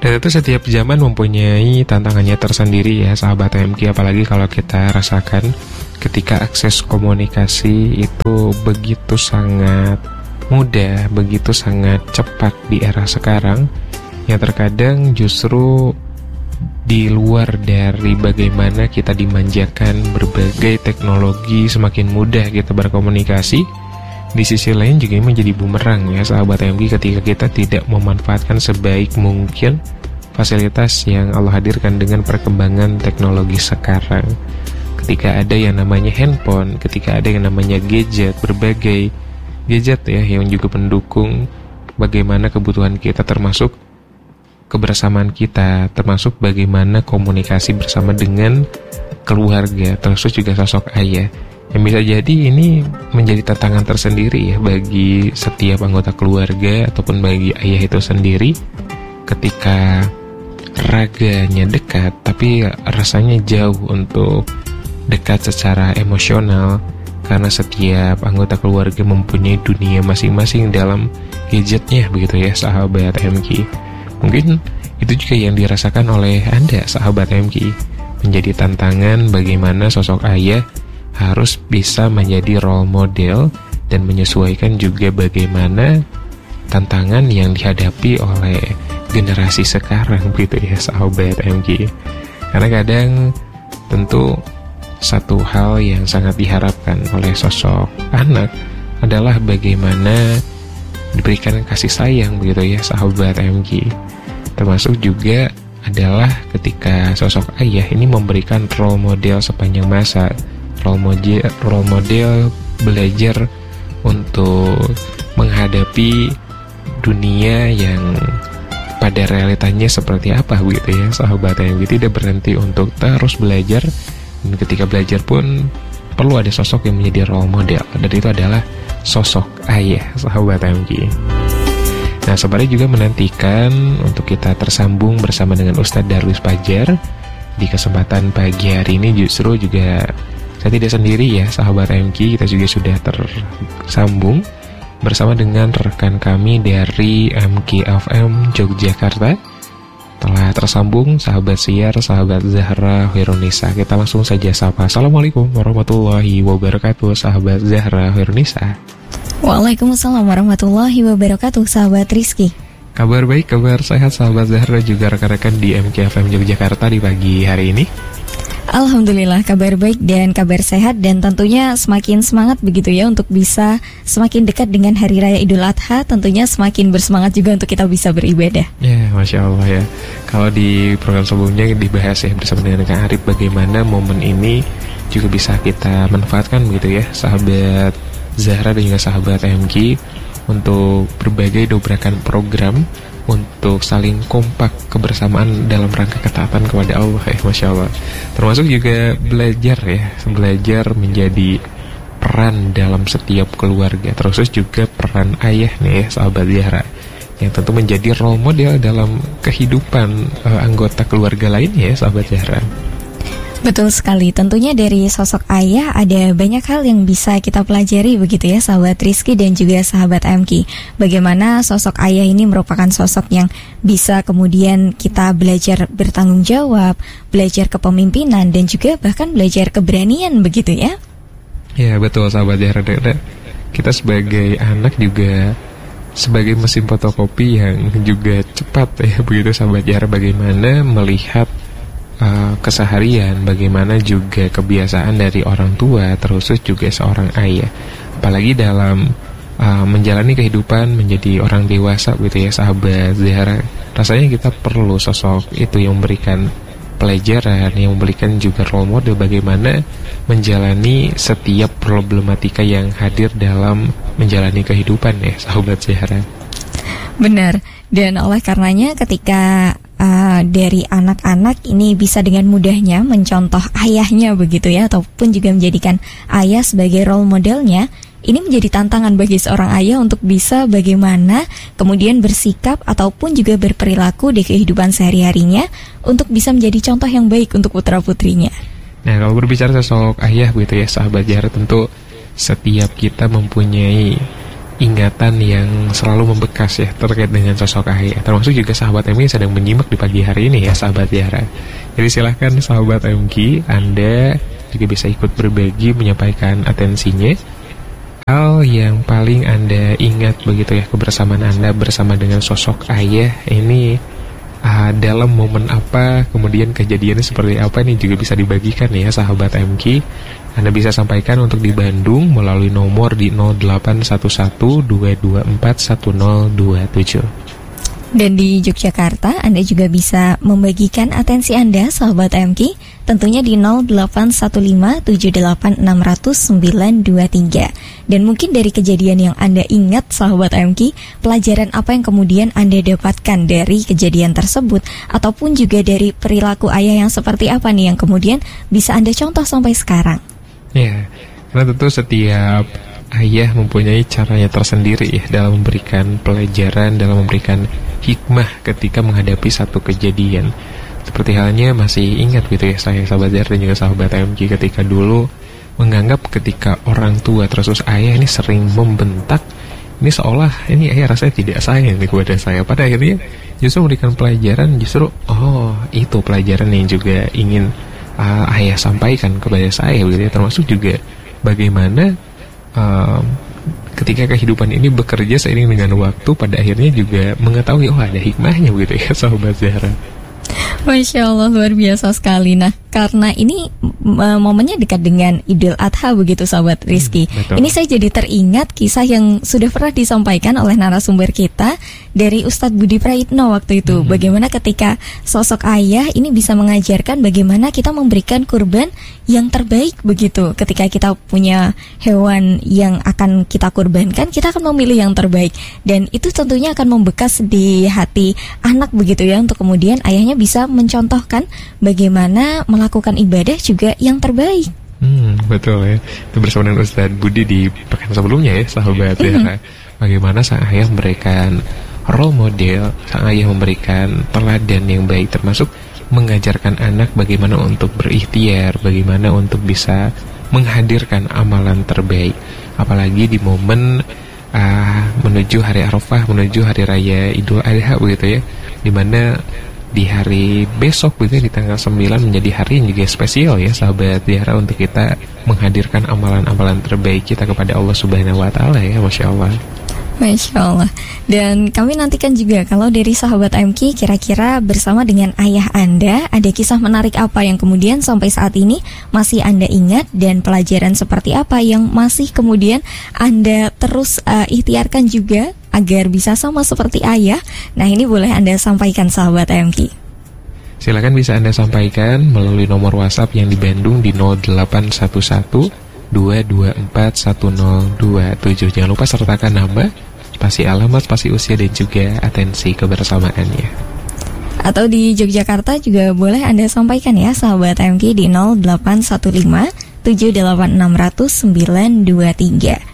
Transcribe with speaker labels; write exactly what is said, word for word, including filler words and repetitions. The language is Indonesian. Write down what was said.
Speaker 1: Dan itu setiap zaman mempunyai tantangannya tersendiri ya sahabat M K, apalagi kalau kita rasakan ketika akses komunikasi itu begitu sangat mudah, begitu sangat cepat di era sekarang, yang terkadang justru di luar dari bagaimana kita dimanjakan berbagai teknologi semakin mudah kita berkomunikasi, di sisi lain juga menjadi bumerang ya sahabat M K ketika kita tidak memanfaatkan sebaik mungkin fasilitas yang Allah hadirkan dengan perkembangan teknologi sekarang. Ketika ada yang namanya handphone, ketika ada yang namanya gadget, berbagai gadget ya yang juga mendukung bagaimana kebutuhan kita, termasuk kebersamaan kita, termasuk bagaimana komunikasi bersama dengan keluarga, termasuk juga sosok ayah. Yang bisa jadi ini menjadi tantangan tersendiri ya bagi setiap anggota keluarga ataupun bagi ayah itu sendiri ketika raganya dekat tapi rasanya jauh untuk dekat secara emosional, karena setiap anggota keluarga mempunyai dunia masing-masing dalam gadgetnya begitu ya sahabat M K. Mungkin itu juga yang dirasakan oleh Anda sahabat M K, menjadi tantangan bagaimana sosok ayah harus bisa menjadi role model dan menyesuaikan juga bagaimana tantangan yang dihadapi oleh generasi sekarang begitu ya sahabat M K. Karena kadang tentu satu hal yang sangat diharapkan oleh sosok anak adalah bagaimana diberikan kasih sayang begitu ya sahabat M K. Termasuk juga adalah ketika sosok ayah ini memberikan role model sepanjang masa, role model, role model belajar untuk menghadapi dunia yang pada realitanya seperti apa begitu ya sahabat yang tidak berhenti untuk terus belajar, dan ketika belajar pun perlu ada sosok yang menjadi role model, dan itu adalah sosok ayah sahabat M K. Nah, sahabat juga menantikan untuk kita tersambung bersama dengan Ustadz Darwis Fajar di kesempatan pagi hari ini. Justru juga saya tidak sendiri ya sahabat M K, kita juga sudah tersambung bersama dengan rekan kami dari M K F M Yogyakarta. Telah tersambung sahabat siar, sahabat Zahra Hoirunisa. Kita langsung saja sapa. Assalamualaikum warahmatullahi wabarakatuh sahabat Zahra Hoirunisa.
Speaker 2: Waalaikumsalam warahmatullahi wabarakatuh sahabat Rizky.
Speaker 1: Kabar baik, kabar sehat sahabat Zahra juga rekan-rekan di M K F M Yogyakarta di pagi hari ini.
Speaker 2: Alhamdulillah kabar baik dan kabar sehat, dan tentunya semakin semangat begitu ya untuk bisa semakin dekat dengan Hari Raya Idul Adha. Tentunya semakin bersemangat juga untuk kita bisa beribadah.
Speaker 1: Ya, Masya Allah ya. Kalau di program sebelumnya dibahas ya bersama dengan Kak Arif bagaimana momen ini juga bisa kita manfaatkan begitu ya sahabat Zahra dan juga sahabat M K untuk berbagai dobrakan program untuk saling kompak kebersamaan dalam rangka ketaatan kepada Allah ya, Masya Allah. Termasuk juga belajar ya, belajar menjadi peran dalam setiap keluarga. Terus juga peran ayah nih ya sahabat Zahra, yang tentu menjadi role model dalam kehidupan uh, anggota keluarga lainnya ya sahabat Zahra.
Speaker 2: Betul sekali, tentunya dari sosok ayah ada banyak hal yang bisa kita pelajari begitu ya sahabat Rizky dan juga sahabat M K. Bagaimana sosok ayah ini merupakan sosok yang bisa kemudian kita belajar bertanggung jawab, belajar kepemimpinan, dan juga bahkan belajar keberanian begitu ya.
Speaker 1: Ya betul sahabat Zahra, kita sebagai anak juga sebagai mesin fotokopi yang juga cepat ya begitu sahabat Zahra, bagaimana melihat Uh, keseharian, bagaimana juga kebiasaan dari orang tua, terus juga seorang ayah, apalagi dalam uh, menjalani kehidupan menjadi orang dewasa gitu ya sahabat Zahra. Rasanya kita perlu sosok itu yang memberikan pelajaran, yang memberikan juga role model bagaimana menjalani setiap problematika yang hadir dalam menjalani kehidupan ya sahabat Zahra.
Speaker 2: Benar, dan oleh karenanya ketika Uh, dari anak-anak ini bisa dengan mudahnya mencontoh ayahnya begitu ya, ataupun juga menjadikan ayah sebagai role modelnya, ini menjadi tantangan bagi seorang ayah untuk bisa bagaimana kemudian bersikap ataupun juga berperilaku di kehidupan sehari-harinya untuk bisa menjadi contoh yang baik untuk putra-putrinya.
Speaker 1: Nah, kalau berbicara sosok ayah begitu ya sahabat Zahra, tentu setiap kita mempunyai ingatan yang selalu membekas ya terkait dengan sosok ayah. Termasuk juga sahabat M G sedang menyimak di pagi hari ini ya sahabat Tiara. Jadi silahkan sahabat M G, Anda juga bisa ikut berbagi, menyampaikan atensinya. Hal yang paling Anda ingat begitu ya kebersamaan Anda bersama dengan sosok ayah ini uh, dalam momen apa, kemudian kejadiannya seperti apa, ini juga bisa dibagikan ya sahabat M G. Anda bisa sampaikan untuk di Bandung melalui nomor di nol delapan satu satu dua dua empat satu nol dua tujuh.
Speaker 2: Dan di Yogyakarta Anda juga bisa membagikan atensi Anda sahabat M K tentunya di nol delapan satu lima tujuh delapan enam nol nol sembilan dua tiga. Dan mungkin dari kejadian yang Anda ingat sahabat M K, pelajaran apa yang kemudian Anda dapatkan dari kejadian tersebut, ataupun juga dari perilaku ayah yang seperti apa nih yang kemudian bisa Anda contoh sampai sekarang.
Speaker 1: Ya, karena tentu setiap ayah mempunyai caranya tersendiri ya dalam memberikan pelajaran, dalam memberikan hikmah ketika menghadapi satu kejadian. Seperti halnya masih ingat gitu ya saya sahabat Zer dan juga sahabat M G ketika dulu menganggap ketika orang tua terus ayah ini sering membentak, ini seolah ini ayah rasanya tidak sayang nih kepada saya. Pada akhirnya justru memberikan pelajaran, justru oh itu pelajaran yang juga ingin uh, ayah sampaikan kepada saya begitu ya. Termasuk juga bagaimana uh, ketika kehidupan ini bekerja seiring dengan waktu, pada akhirnya juga mengetahui oh ada hikmahnya begitu ya sahabat Zahra.
Speaker 2: Masya Allah, luar biasa sekali. Nah, karena ini uh, momennya dekat dengan Idul Adha begitu sahabat Rizky. Hmm, ini saya jadi teringat kisah yang sudah pernah disampaikan oleh narasumber kita dari Ustadz Budi Praitno waktu itu. Hmm. Bagaimana ketika sosok ayah ini bisa mengajarkan bagaimana kita memberikan kurban yang terbaik begitu. Ketika kita punya hewan yang akan kita kurbankan, kita akan memilih yang terbaik. Dan itu tentunya akan membekas di hati anak begitu ya, untuk kemudian ayahnya bisa mencontohkan bagaimana melakukan ibadah juga yang terbaik.
Speaker 1: Hmm, betul ya. Itu bersama dengan Ustadz Budi di pekan sebelumnya ya sahabat mm-hmm. ya. Bagaimana sang ayah memberikan role model, sang ayah memberikan teladan yang baik, termasuk mengajarkan anak bagaimana untuk berikhtiar, bagaimana untuk bisa menghadirkan amalan terbaik. Apalagi di momen uh, menuju hari Arafah, menuju hari raya Idul Adha begitu ya, dimana di hari besok begitu, di tanggal sembilan menjadi hari yang juga spesial ya sahabat Tiara, untuk kita menghadirkan amalan-amalan terbaik kita kepada Allah Subhanahu wa taala ya. Masya Allah.
Speaker 2: Masya Allah. Dan kami nantikan juga kalau dari sahabat M K kira-kira bersama dengan ayah Anda ada kisah menarik apa yang kemudian sampai saat ini masih Anda ingat, dan pelajaran seperti apa yang masih kemudian Anda terus uh, ikhtiarkan juga agar bisa sama seperti ayah. Nah, ini boleh Anda sampaikan sahabat M K.
Speaker 1: Silakan bisa Anda sampaikan melalui nomor WhatsApp yang di Bandung di nol delapan satu satu dua dua empat satu nol dua tujuh. Jangan lupa sertakan nama, spasi alamat, spasi usia, dan juga atensi kebersamaannya.
Speaker 2: Atau di Yogyakarta juga boleh Anda sampaikan ya sahabat M K di nol delapan satu lima tujuh delapan enam nol nol sembilan dua tiga.